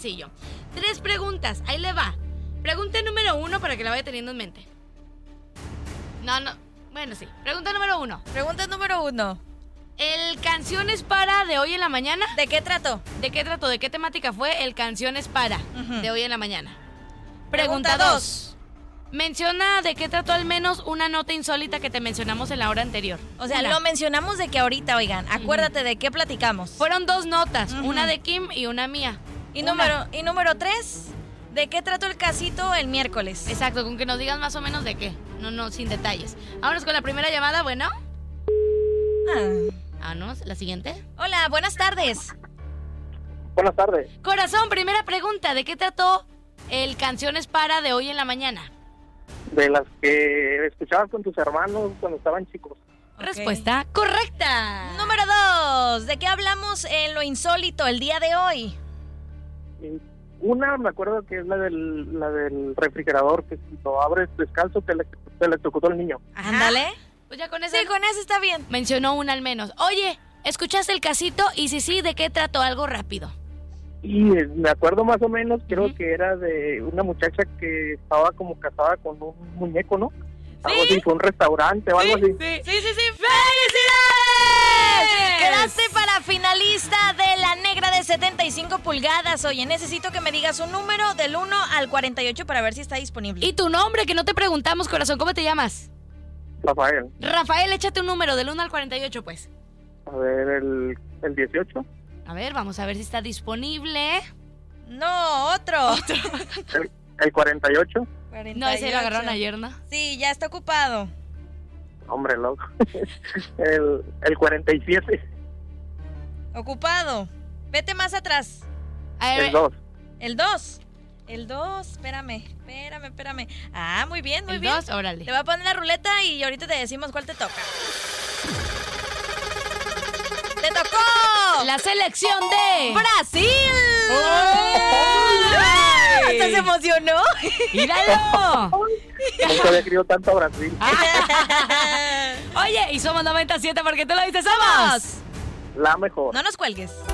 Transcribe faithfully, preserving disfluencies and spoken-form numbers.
sencillo. Tres preguntas, ahí le va. Pregunta número uno para que la vaya teniendo en mente. No, no, bueno, sí. Pregunta número uno. Pregunta número uno. ¿El Canciones Para de hoy en la mañana? ¿De qué trató? ¿De qué trató? ¿De qué temática fue el Canciones Para Ujú. de hoy en la mañana? Pregunta Pregunta dos. dos. Menciona de qué trató al menos una nota insólita que te mencionamos en la hora anterior. O sea, Una. lo mencionamos de que ahorita, oigan, acuérdate de qué platicamos. Fueron dos notas, Ujú. una de Kim y una mía. Y Una. número, y número tres, ¿de qué trató el casito el miércoles? Exacto, con que nos digas más o menos de qué. No, no, sin detalles. Vámonos con la primera llamada, bueno. Ah. Vámonos, la siguiente. Hola, buenas tardes. Buenas tardes. Corazón, primera pregunta. ¿De qué trató el Canciones Para de hoy en la mañana? De las que escuchabas con tus hermanos cuando estaban chicos. Ok. Respuesta correcta. Número dos, ¿de qué hablamos en lo insólito el día de hoy? Y una me acuerdo que es la del, la del refrigerador, que si lo abres descalzo te, le, te electrocutó el niño. Ajá. Ándale. Pues ya con ese Sí, con eso está bien. mencionó una al menos. Oye, ¿escuchaste el casito? Y si sí, ¿de qué trató? Algo rápido. Y eh, me acuerdo más o menos, creo Ujú. que era de una muchacha que estaba como casada con un muñeco, ¿no? Algo Sí. así, fue un restaurante o algo así. Sí, sí, sí. ¡Felicidades! Quedaste para finalista de la negra de setenta y cinco pulgadas. Oye, necesito que me digas un número del uno al cuarenta y ocho para ver si está disponible. ¿Y tu nombre? Que no te preguntamos, corazón. ¿Cómo te llamas? Rafael, Rafael, échate un número del uno al cuarenta y ocho, pues. a ver, el, el dieciocho, A ver, vamos a ver si está disponible. No, otro. el, el cuarenta y ocho. No, ese lo agarraron ayer, ¿no? Sí, ya está ocupado. Hombre, loco. el, el cuarenta y siete, Ocupado. Vete más atrás. A ver, el dos. El dos. El dos, espérame, espérame, espérame. Ah, muy bien, muy el bien. dos, órale. Te voy a poner la ruleta y ahorita te decimos cuál te toca. ¡Te tocó! La selección de... ¡Brasil! ¡Ay! ¿Hasta se emocionó? ¡Míralo! Nunca había querido tanto a Brasil. Oye, y somos noventa y siete porque tú lo dices, somos... La mejor. No nos cuelgues.